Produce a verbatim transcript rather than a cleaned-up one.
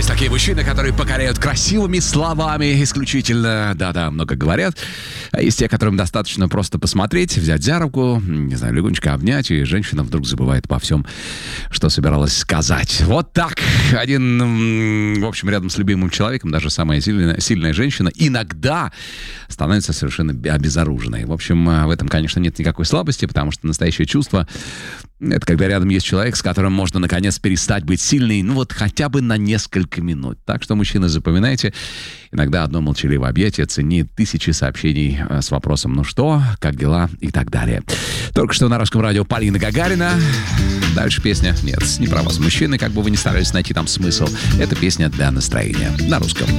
такие мужчины, которые покоряют красивыми словами исключительно. Да-да, много говорят. А есть те, которым достаточно просто посмотреть, взять за руку, не знаю, легонечко обнять, и женщина вдруг забывает обо всем, что собиралась сказать. Вот так. Один, в общем, рядом с любимым человеком, даже самая сильная, сильная женщина, иногда становится совершенно обезоруженной. В общем, в этом, конечно, нет никакой слабости, потому что настоящее чувство — это когда рядом есть человек, с которым можно, наконец, перестать быть сильной, ну вот хотя бы на несколько минут. Так что, мужчины, запоминайте, иногда одно молчаливое объятие ценит тысячи сообщений с вопросом «ну что?», «как дела?» и так далее. Только что на Русском радио Полина Гагарина. Дальше песня. Нет, не про вас, мужчины, как бы вы ни старались найти там смысл. Это песня для настроения на русском.